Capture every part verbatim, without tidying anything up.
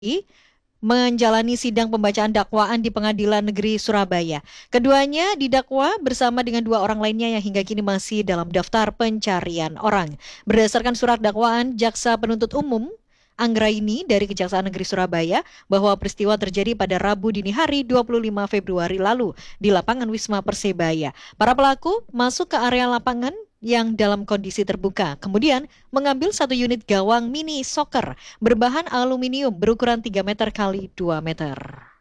menjalani sidang pembacaan dakwaan di Pengadilan Negeri Surabaya. Keduanya didakwa bersama dengan dua orang lainnya yang hingga kini masih dalam daftar pencarian orang. Berdasarkan surat dakwaan Jaksa Penuntut Umum Anggraini dari Kejaksaan Negeri Surabaya bahwa peristiwa terjadi pada Rabu dini hari dua puluh lima Februari lalu di lapangan Wisma Persebaya. Para pelaku masuk ke area lapangan yang dalam kondisi terbuka, kemudian mengambil satu unit gawang mini soccer berbahan aluminium berukuran tiga meter kali dua meter.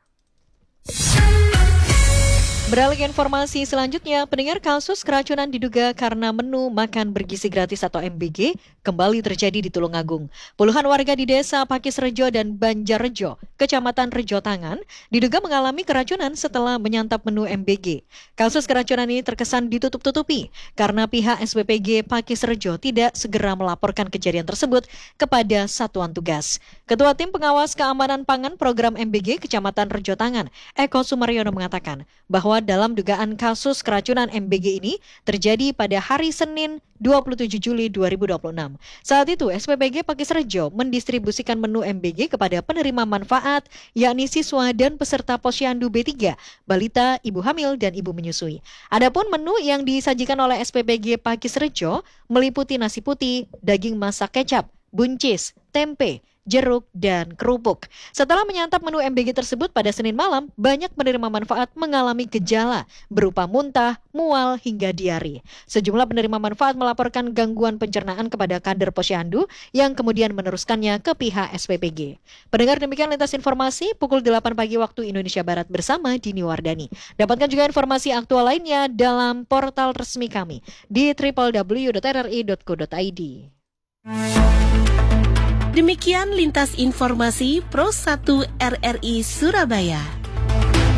Beralih ke informasi selanjutnya, pendengar, kasus keracunan diduga karena menu makan bergizi gratis atau M B G kembali terjadi di Tulungagung. Puluhan warga di desa Pakisrejo dan Banjarrejo, Kecamatan Rejo Tangan, diduga mengalami keracunan setelah menyantap menu M B G. Kasus keracunan ini terkesan ditutup-tutupi karena pihak S P P G Pakisrejo tidak segera melaporkan kejadian tersebut kepada satuan tugas. Ketua Tim Pengawas Keamanan Pangan Program M B G Kecamatan Rejo Tangan, Eko Sumaryono, mengatakan bahwa dalam dugaan kasus keracunan M B G ini terjadi pada hari Senin dua puluh tujuh Juli dua ribu dua puluh enam. Saat itu S P P G Pakisrejo mendistribusikan menu M B G kepada penerima manfaat, yakni siswa dan peserta Posyandu B tiga, balita, ibu hamil, dan ibu menyusui. Adapun menu yang disajikan oleh S P P G Pakisrejo meliputi nasi putih, daging masak kecap, buncis, tempe, jeruk, dan kerupuk. Setelah menyantap menu M B G tersebut pada Senin malam, banyak penerima manfaat mengalami gejala berupa muntah, mual, hingga diare. Sejumlah penerima manfaat melaporkan gangguan pencernaan kepada kader Posyandu yang kemudian meneruskannya ke pihak S P P G. Pendengar, demikian lintas informasi pukul delapan pagi waktu Indonesia Barat bersama Dini Wardani. Dapatkan juga informasi aktual lainnya dalam portal resmi kami di w w w titik r r i titik co titik i d. Demikian lintas informasi Pro satu R R I Surabaya.